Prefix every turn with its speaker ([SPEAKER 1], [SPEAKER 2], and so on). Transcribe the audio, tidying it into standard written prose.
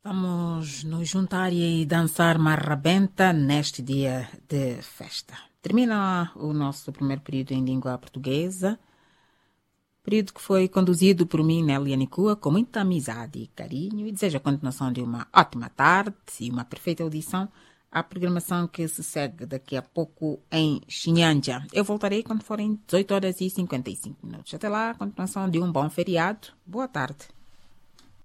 [SPEAKER 1] Vamos nos juntar e dançar marrabenta neste dia de festa. Termina o nosso primeiro período em língua portuguesa, período que foi conduzido por mim, Nélia Nicua, com muita amizade e carinho, e desejo a continuação de uma ótima tarde e uma perfeita audição à programação que se segue daqui a pouco em Chinyanja. Eu voltarei quando forem 18 horas e 55 minutos. Até lá, a continuação de um bom feriado. Boa tarde.